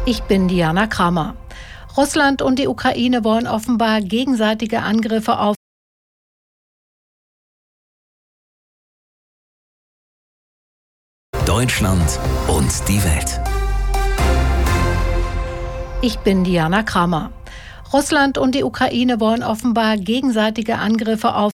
Ich bin Diana Kramer. Russland und die Ukraine wollen offenbar gegenseitige Angriffe auf Deutschland und die Welt. Ich bin Diana Kramer. Russland und die Ukraine wollen offenbar gegenseitige Angriffe auf